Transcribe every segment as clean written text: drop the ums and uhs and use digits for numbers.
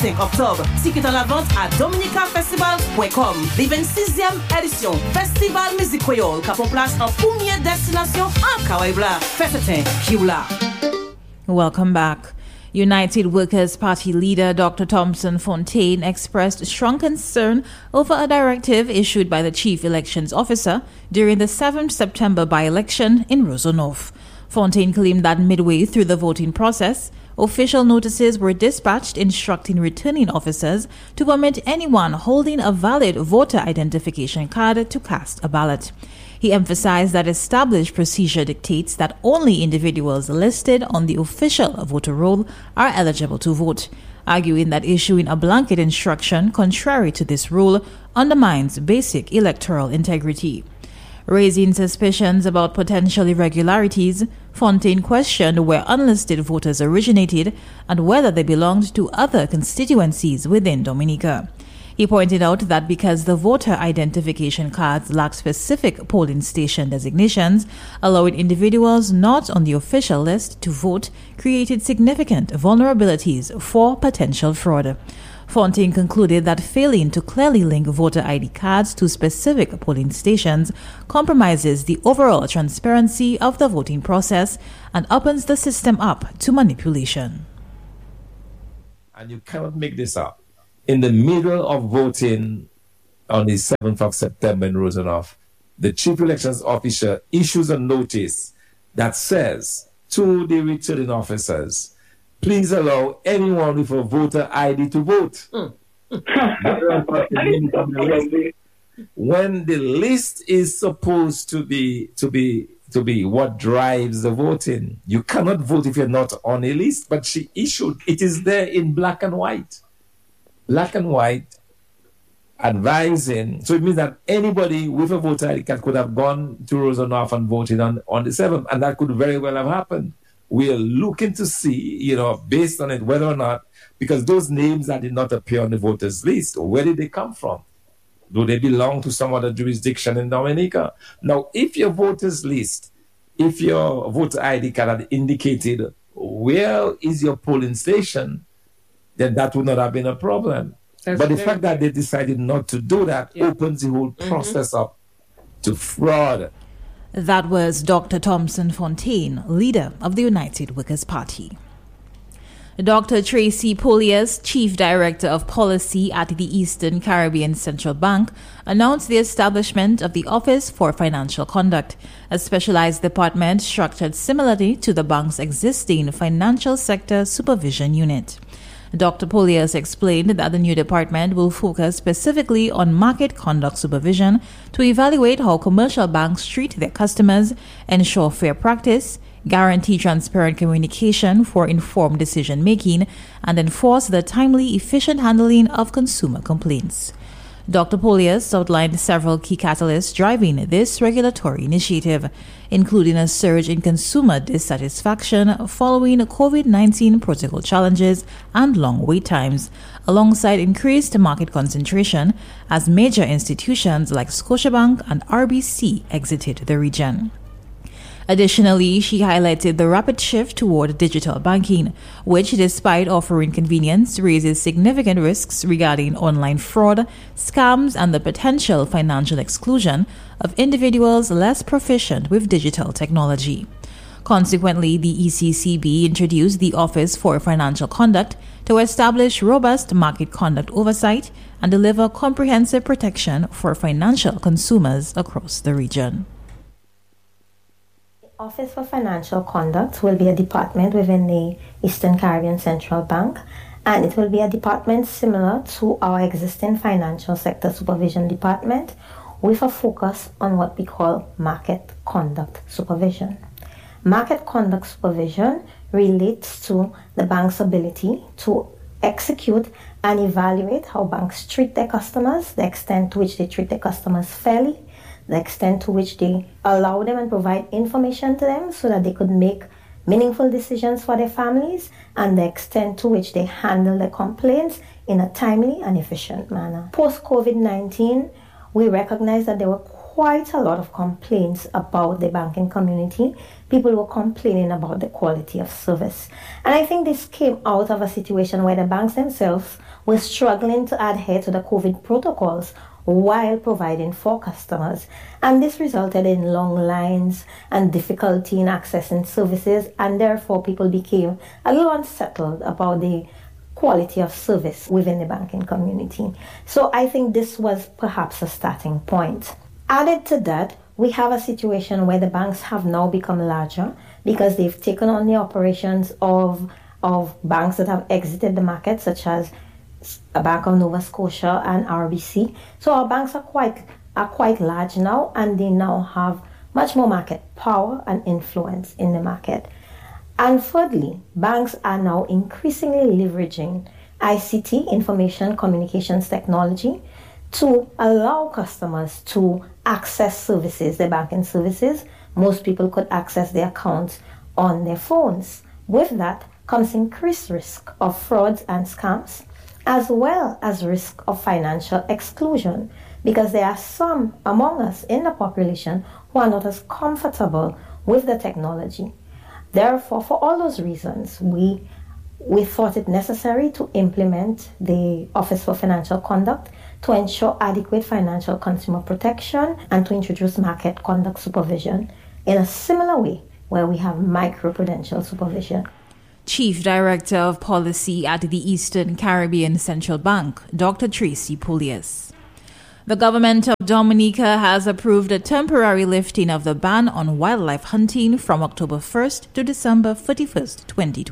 5 octobre. Ticket à la vente à dominicafestival.com. Les 26e édition Festival Musique Créole qui prend place en première destination en Caraïbes. Fête Kioula. Welcome back. United Workers' Party leader Dr. Thompson Fontaine expressed strong concern over a directive issued by the Chief Elections Officer during the 7th September by-election in Rosenhof. Fontaine claimed that midway through the voting process, official notices were dispatched instructing returning officers to permit anyone holding a valid voter identification card to cast a ballot. He emphasized that established procedure dictates that only individuals listed on the official voter roll are eligible to vote, arguing that issuing a blanket instruction contrary to this rule undermines basic electoral integrity. Raising suspicions about potential irregularities, Fontaine questioned where unlisted voters originated and whether they belonged to other constituencies within Dominica. He pointed out that because the voter identification cards lack specific polling station designations, allowing individuals not on the official list to vote created significant vulnerabilities for potential fraud. Fontaine concluded that failing to clearly link voter ID cards to specific polling stations compromises the overall transparency of the voting process and opens the system up to manipulation. And you cannot make this up. In the middle of voting on the 7th of September in Rosenhof, the Chief Elections Officer issues a notice that says to the returning officers, please allow anyone with a voter ID to vote. When the list is supposed to be what drives the voting, you cannot vote if you're not on a list. But she issued, it is there in black and white. Black and white, advising. So it means that anybody with a voter ID card could have gone to Rosenhof and voted on the 7th, and that could very well have happened. We are looking to see, based on it, whether or not, because those names that did not appear on the voters list, where did they come from? Do they belong to some other jurisdiction in Dominica? Now, if your voters list, if your voter ID card had indicated where is your polling station, then that would not have been a problem. But the fact that they decided not to do that opens the whole process up to fraud. That was Dr. Thompson Fontaine, leader of the United Workers' Party. Dr. Tracy Polias, Chief Director of Policy at the Eastern Caribbean Central Bank, announced the establishment of the Office for Financial Conduct, a specialized department structured similarly to the bank's existing Financial Sector Supervision Unit. Dr. Polias explained that the new department will focus specifically on market conduct supervision to evaluate how commercial banks treat their customers, ensure fair practice, guarantee transparent communication for informed decision-making, and enforce the timely, efficient handling of consumer complaints. Dr. Polias outlined several key catalysts driving this regulatory initiative, including a surge in consumer dissatisfaction following COVID-19 protocol challenges and long wait times, alongside increased market concentration as major institutions like Scotiabank and RBC exited the region. Additionally, she highlighted the rapid shift toward digital banking, which, despite offering convenience, raises significant risks regarding online fraud, scams, and the potential financial exclusion of individuals less proficient with digital technology. Consequently, the ECCB introduced the Office for Financial Conduct to establish robust market conduct oversight and deliver comprehensive protection for financial consumers across the region. Office for Financial Conduct will be a department within the Eastern Caribbean Central Bank, and it will be a department similar to our existing Financial Sector Supervision Department, with a focus on what we call market conduct supervision. Market conduct supervision relates to the bank's ability to execute and evaluate how banks treat their customers, the extent to which they treat their customers fairly, the extent to which they allow them and provide information to them so that they could make meaningful decisions for their families, and the extent to which they handle their complaints in a timely and efficient manner. Post-COVID-19, we recognize that there were quite a lot of complaints about the banking community. People were complaining about the quality of service. And I think this came out of a situation where the banks themselves were struggling to adhere to the COVID protocols while providing for customers. And this resulted in long lines and difficulty in accessing services, and therefore people became a little unsettled about the quality of service within the banking community. So I think this was perhaps a starting point. Added to that, we have a situation where the banks have now become larger because they've taken on the operations of banks that have exited the market, such as a Bank of Nova Scotia and RBC. So our banks are quite large now, and they now have much more market power and influence in the market. And thirdly, banks are now increasingly leveraging ICT, information communications technology, to allow customers to access services, their banking services. Most people could access their accounts on their phones. With that comes increased risk of frauds and scams, as well as risk of financial exclusion, because there are some among us in the population who are not as comfortable with the technology. Therefore, for all those reasons, we thought it necessary to implement the Office for Financial Conduct to ensure adequate financial consumer protection and to introduce market conduct supervision in a similar way where we have microprudential supervision. Chief Director of Policy at the Eastern Caribbean Central Bank, Dr. Tracy Pugliese. The government of Dominica has approved a temporary lifting of the ban on wildlife hunting from October 1st to December 31st,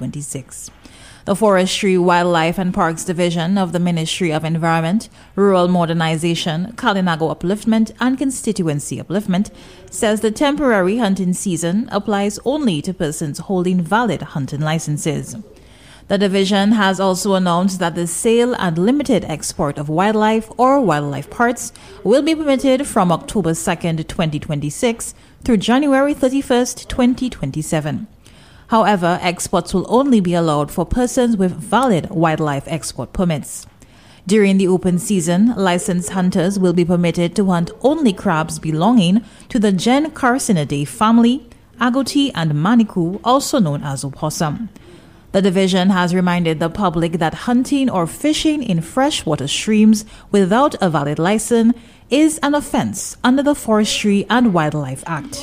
2026. The Forestry, Wildlife and Parks Division of the Ministry of Environment, Rural Modernization, Kalinago Upliftment and Constituency Upliftment says the temporary hunting season applies only to persons holding valid hunting licenses. The division has also announced that the sale and limited export of wildlife or wildlife parts will be permitted from October 2nd, 2026 through January 31st, 2027. However, exports will only be allowed for persons with valid wildlife export permits. During the open season, licensed hunters will be permitted to hunt only crabs belonging to the Gencarcinidae family, agouti and manikou, also known as opossum. The division has reminded the public that hunting or fishing in freshwater streams without a valid license is an offense under the Forestry and Wildlife Act.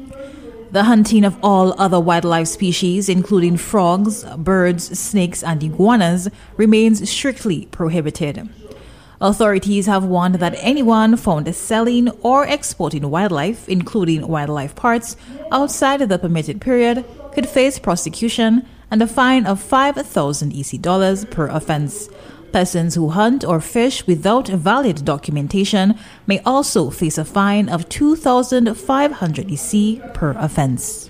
The hunting of all other wildlife species, including frogs, birds, snakes, and iguanas, remains strictly prohibited. Authorities have warned that anyone found selling or exporting wildlife, including wildlife parts, outside of the permitted period could face prosecution and a fine of 5,000 EC dollars per offense. Persons who hunt or fish without valid documentation may also face a fine of 2,500 EC per offense.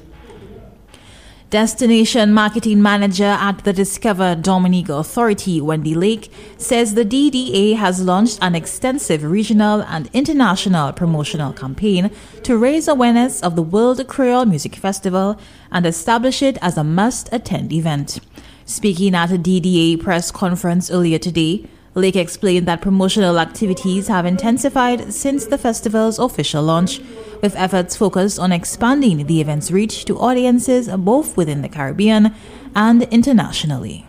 Destination Marketing Manager at the Discover Dominica Authority, Wendy Lake, says the DDA has launched an extensive regional and international promotional campaign to raise awareness of the World Creole Music Festival and establish it as a must-attend event. Speaking at a DDA press conference earlier today, Lake explained that promotional activities have intensified since the festival's official launch, with efforts focused on expanding the event's reach to audiences both within the Caribbean and internationally.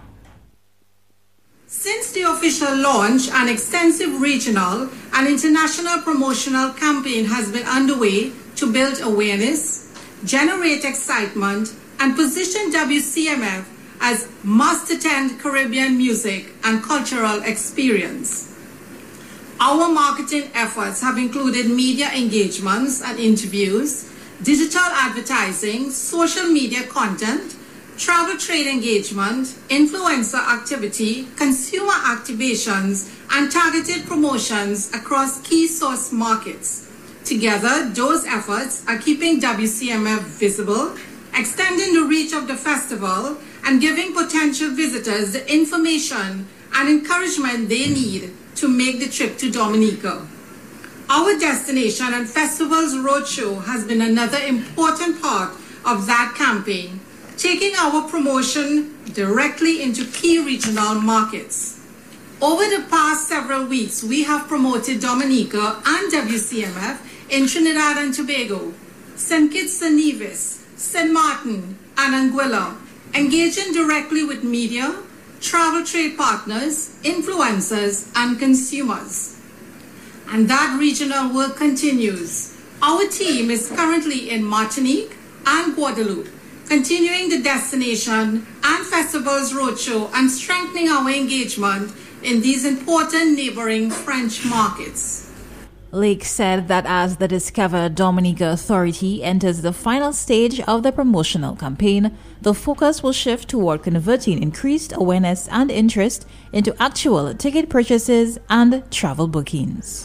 Since the official launch, an extensive regional and international promotional campaign has been underway to build awareness, generate excitement, and position WCMF as must-attend Caribbean music and cultural experience. Our marketing efforts have included media engagements and interviews, digital advertising, social media content, travel trade engagement, influencer activity, consumer activations, and targeted promotions across key source markets. Together, those efforts are keeping WCMF visible, extending the reach of the festival, and giving potential visitors the information and encouragement they need to make the trip to Dominica. Our Destination and Festivals Roadshow has been another important part of that campaign, taking our promotion directly into key regional markets. Over the past several weeks, we have promoted Dominica and WCMF in Trinidad and Tobago, St. Kitts and Nevis, St. Martin, and Anguilla, engaging directly with media, travel trade partners, influencers, and consumers. And that regional work continues. Our team is currently in Martinique and Guadeloupe, continuing the destination and festivals roadshow and strengthening our engagement in these important neighboring French markets. Lake said that as the Discover Dominica Authority enters the final stage of the promotional campaign, the focus will shift toward converting increased awareness and interest into actual ticket purchases and travel bookings.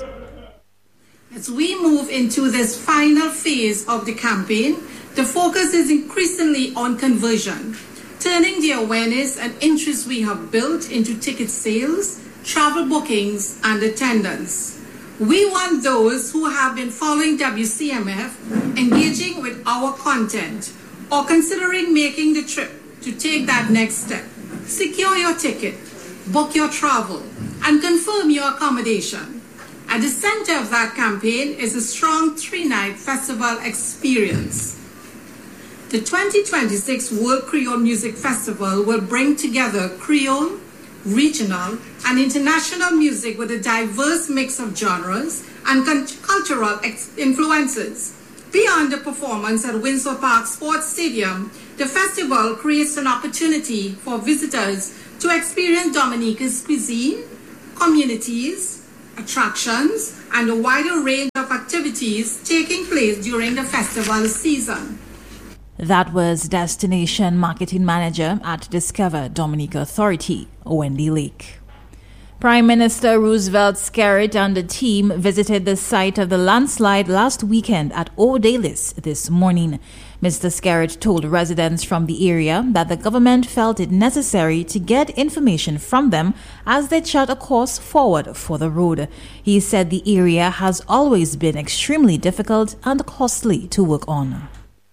As we move into this final phase of the campaign, the focus is increasingly on conversion, turning the awareness and interest we have built into ticket sales, travel bookings, and attendance. We want those who have been following WCMF engaging with our content or considering making the trip to take that next step. Secure your ticket, book your travel, and confirm your accommodation. At the center of that campaign is a strong 3-night festival experience. The 2026 World Creole Music Festival will bring together Creole, regional, and international music with a diverse mix of genres and cultural influences. Beyond the performance at Windsor Park Sports Stadium, the festival creates an opportunity for visitors to experience Dominica's cuisine, communities, attractions, and a wider range of activities taking place during the festival season. That was Destination Marketing Manager at Discover Dominica Authority, Wendy Lake. Prime Minister Roosevelt Skerrit and the team visited the site of the landslide last weekend at O'Dalis this morning. Mr. Skerrit told residents from the area that the government felt it necessary to get information from them as they chart a course forward for the road. He said the area has always been extremely difficult and costly to work on.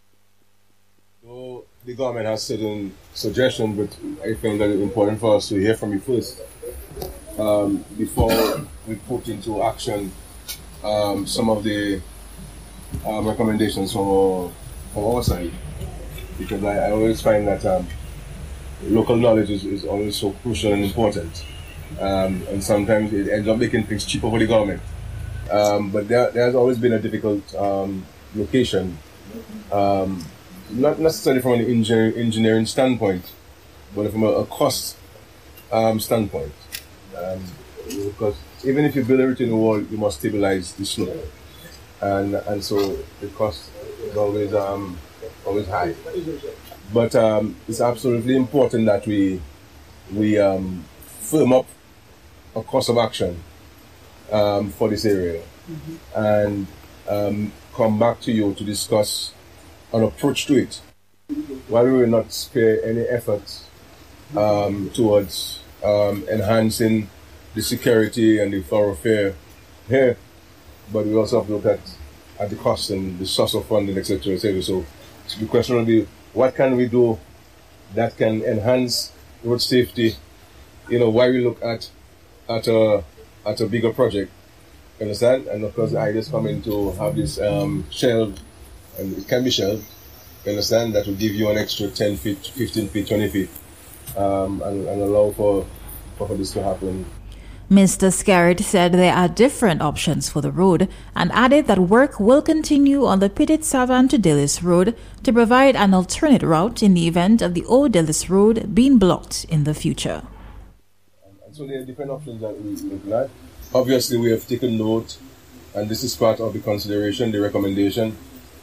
The government has certain suggestions, but I think that it's important for us to hear from you first before we put into action some of the recommendations from our side. Because I always find that local knowledge is always so crucial and important, and sometimes it ends up making things cheaper for the government. But there has always been a difficult location. Not necessarily from an engineering standpoint, but from a cost standpoint. Because even if you build a retaining wall, you must stabilize the slope, and so the cost is always high. But it's absolutely important that we firm up a course of action for this area, and come back to you to discuss an approach to it, while we will not spare any efforts towards enhancing the security and the thoroughfare here, but we also have to look at the cost and the source of funding, etc., etc. So the question will be, what can we do that can enhance road safety? Why we look at a bigger project, understand? And of course, the ideas come in to have this shelved. And it can be shelved, you understand, that will give you an extra 10 feet, 15 feet, 20 feet, and allow for this to happen. Mr. Skerrit said there are different options for the road and added that work will continue on the Petit Savant to Dalis Road to provide an alternate route in the event of the O'Dalis Road being blocked in the future. And so there are different options that we look at. Obviously, we have taken note, and this is part of the consideration, the recommendation,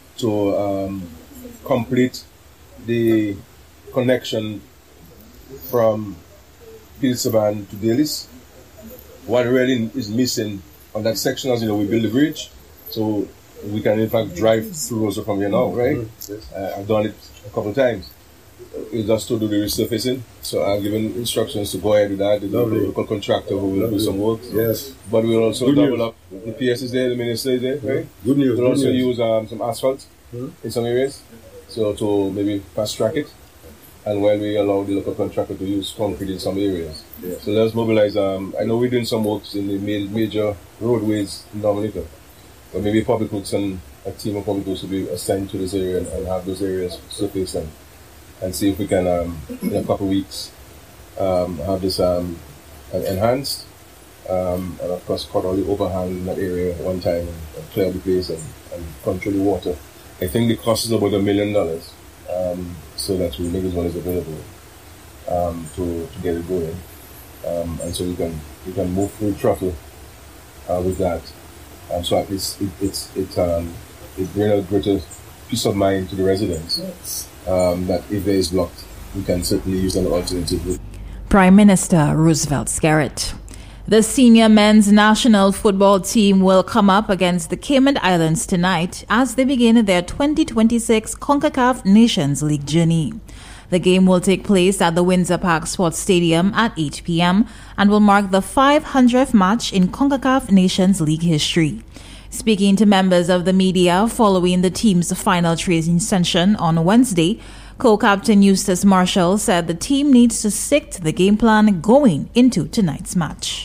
to complete the connection from Petit Savant to Dalis. What really is missing on that section, as you know, we build the bridge, so we can in fact drive through also from here now, right? Yes. I've done it a couple of times. It's just to do the resurfacing, so I've given instructions to go ahead with that. The local contractor who will do some work. Yes. But we'll also double up. The PS is there, the minister is there, right? Good news. We'll also use some asphalt in some areas, so to maybe fast track it. And while we allow the local contractor to use concrete in some areas. Yeah. So let's mobilize. I know we're doing some works in the major roadways in Dominica, but maybe public works and a team of public works will be assigned to this area and have those areas surfaced and see if we can, in a couple of weeks, have this enhanced, and of course cut all the overhang in that area at one time and clear the place and control the water. I think the cost is about $1 million, so that we make as well as available to get it going, and so we can move through truffle with that. So at least it brings a greater peace of mind to the residents, that if there is blocked, we can certainly use an alternative route. Prime Minister Roosevelt Skerritt. The senior men's national football team will come up against the Cayman Islands tonight as they begin their 2026 CONCACAF Nations League journey. The game will take place at the Windsor Park Sports Stadium at 8 p.m. and will mark the 500th match in CONCACAF Nations League history. Speaking to members of the media following the team's final training session on Wednesday, co-captain Eustace Marshall said the team needs to stick to the game plan going into tonight's match.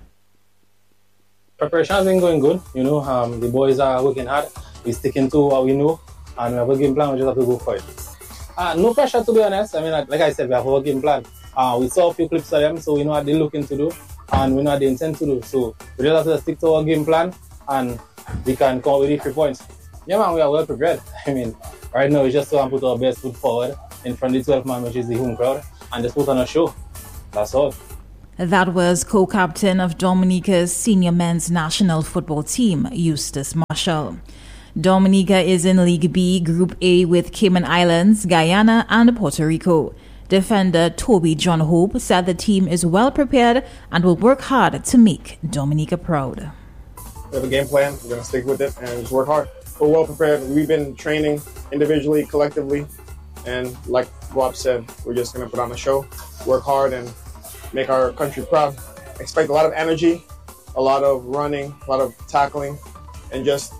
Preparation has been going good. The boys are working hard. We're sticking to what we know, and we have a game plan. We just have to go for it. No pressure, to be honest. I mean, like I said, we have a game plan. We saw a few clips of them, so we know what they're looking to do, and we know what they intend to do. So we just have to stick to our game plan, and we can come up with 3 points. Yeah, man, we are well prepared. I mean, right now, we just want to put our best foot forward in front of the 12 man, which is the home crowd, and just put on a show. That's all. That was co-captain of Dominica's senior men's national football team, Eustace Marshall. Dominica is in League B, Group A with Cayman Islands, Guyana, and Puerto Rico. Defender Toby John Hope said the team is well prepared and will work hard to make Dominica proud. We have a game plan. We're going to stick with it and just work hard. We're well prepared. We've been training individually, collectively, and like Bob said, we're just going to put on a show, work hard, and make our country proud. Expect a lot of energy, a lot of running, a lot of tackling, and just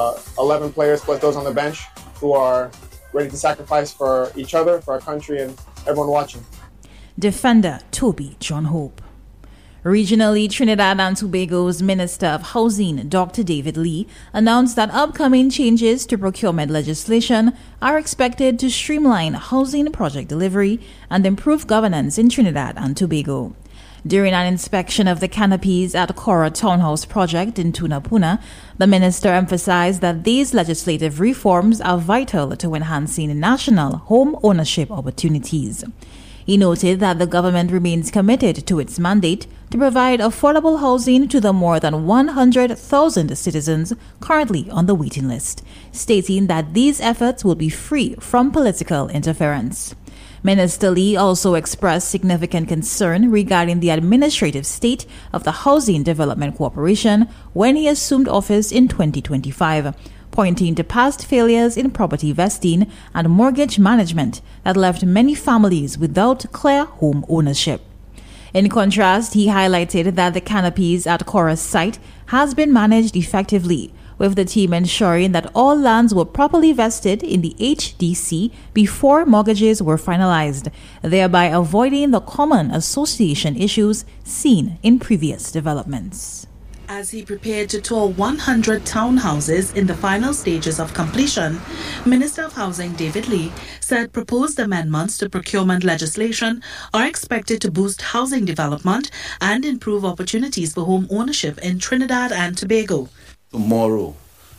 11 players plus those on the bench who are ready to sacrifice for each other, for our country, and everyone watching. Defender Toby John Hope. Regionally, Trinidad and Tobago's Minister of Housing, Dr. David Lee, announced that upcoming changes to procurement legislation are expected to streamline housing project delivery and improve governance in Trinidad and Tobago. During an inspection of the canopies at Cora Townhouse project in Tunapuna, the minister emphasized that these legislative reforms are vital to enhancing national home ownership opportunities. He noted that the government remains committed to its mandate to provide affordable housing to the more than 100,000 citizens currently on the waiting list, stating that these efforts will be free from political interference. Minister Lee also expressed significant concern regarding the administrative state of the Housing Development Corporation when he assumed office in 2025, pointing to past failures in property vesting and mortgage management that left many families without clear home ownership. In contrast, he highlighted that the canopies at Cora's site has been managed effectively, with the team ensuring that all lands were properly vested in the HDC before mortgages were finalized, thereby avoiding the common association issues seen in previous developments. As he prepared to tour 100 townhouses in the final stages of completion, Minister of Housing David Lee said proposed amendments to procurement legislation are expected to boost housing development and improve opportunities for home ownership in Trinidad and Tobago. Tomorrow,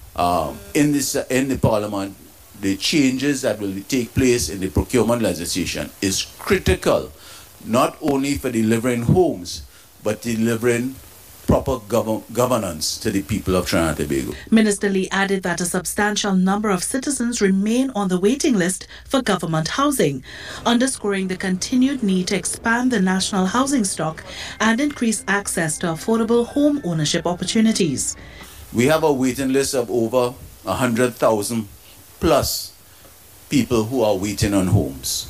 in the Parliament, the changes that will take place in the procurement legislation is critical, not only for delivering homes, but delivering proper governance to the people of Trinidad and Tobago. Minister Lee added that a substantial number of citizens remain on the waiting list for government housing, underscoring the continued need to expand the national housing stock and increase access to affordable home ownership opportunities. We have a waiting list of over 100,000 plus people who are waiting on homes.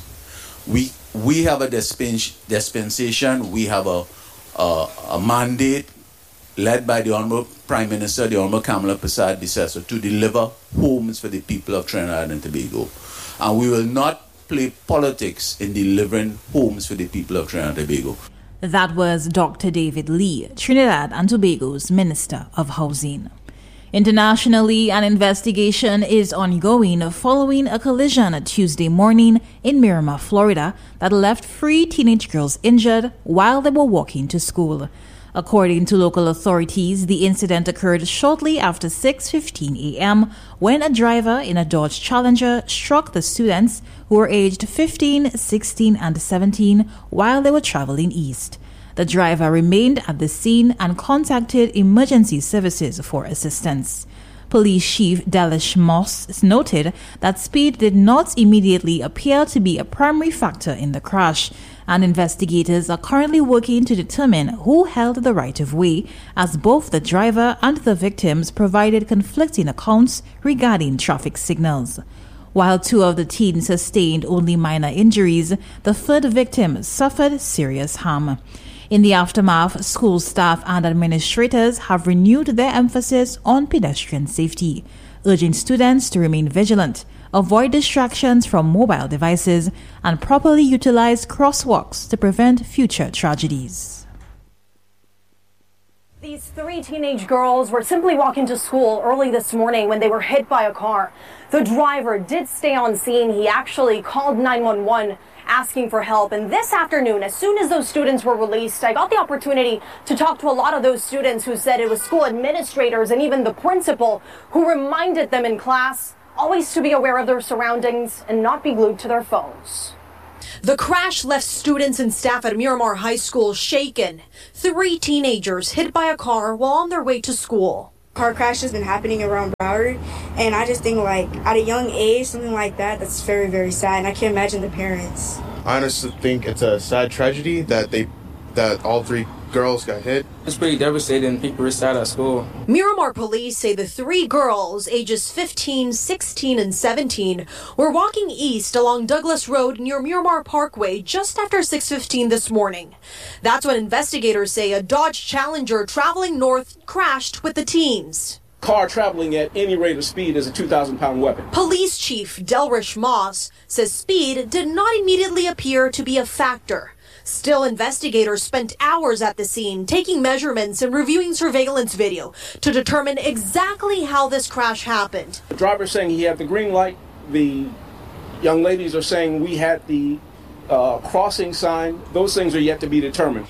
We have a dispensation, we have a mandate led by the Honorable Prime Minister, the Honorable Kamala Persad-Bissessar, to deliver homes for the people of Trinidad and Tobago. And we will not play politics in delivering homes for the people of Trinidad and Tobago. That was Dr. David Lee, Trinidad and Tobago's Minister of Housing. Internationally, an investigation is ongoing following a collision Tuesday morning in Miramar, Florida, that left 3 teenage girls injured while they were walking to school. According to local authorities, the incident occurred shortly after 6:15 a.m. when a driver in a Dodge Challenger struck the students, who were aged 15, 16, and 17, while they were traveling east. The driver remained at the scene and contacted emergency services for assistance. Police Chief Delish Moss noted that speed did not immediately appear to be a primary factor in the crash, and investigators are currently working to determine who held the right-of-way, as both the driver and the victims provided conflicting accounts regarding traffic signals. While 2 of the teens sustained only minor injuries, the 3rd victim suffered serious harm. In the aftermath, school staff and administrators have renewed their emphasis on pedestrian safety, urging students to remain vigilant, avoid distractions from mobile devices, and properly utilize crosswalks to prevent future tragedies. These 3 teenage girls were simply walking to school early this morning when they were hit by a car. The driver did stay on scene. He actually called 911 asking for help. And this afternoon, as soon as those students were released, I got the opportunity to talk to a lot of those students who said it was school administrators and even the principal who reminded them in class always to be aware of their surroundings and not be glued to their phones. The crash left students and staff at Miramar High School shaken. 3 teenagers hit by a car while on their way to school. Car crash has been happening around Broward, and I just think, like, at a young age, something like that, that's very, very sad, and I can't imagine the parents. I honestly think it's a sad tragedy that all 3 girls got hit. It's pretty devastating. People are sad at school. Miramar police say the 3 girls, ages 15, 16, and 17, were walking east along Douglas Road near Miramar Parkway just after 6:15 this morning. That's when investigators say a Dodge Challenger traveling north crashed with the teens. Car traveling at any rate of speed is a 2,000-pound weapon. Police Chief Delrish Moss says speed did not immediately appear to be a factor. Still, investigators spent hours at the scene taking measurements and reviewing surveillance video to determine exactly how this crash happened. The driver's saying he had the green light. The young ladies are saying we had the crossing sign. Those things are yet to be determined.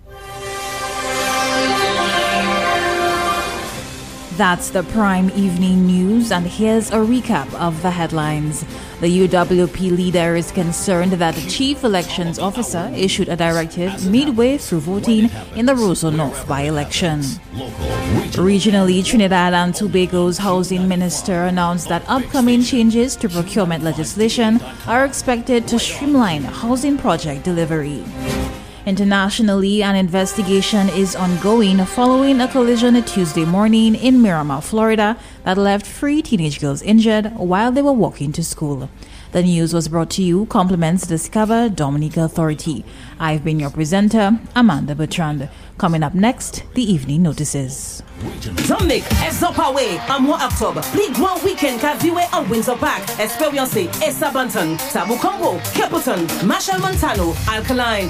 That's the Prime Evening News, and here's a recap of the headlines. The UWP leader is concerned that the chief elections officer issued a directive midway through voting in the Roseau North by-election. Regionally, Trinidad and Tobago's housing minister announced that upcoming changes to procurement legislation are expected to streamline housing project delivery. Internationally, an investigation is ongoing following a collision Tuesday morning in Miramar, Florida, that left 3 teenage girls injured while they were walking to school. The news was brought to you compliments Discover Dominica Authority. I've been your presenter, Amanda Bertrand. Coming up next, the evening notices. Dominic, Ezopawe, Amo October, League 1 weekend, Kaviwe and Windsor Park, Experience, Esa Banton, Tabu Combo, Caputon, Marshall Montano, Alkaline.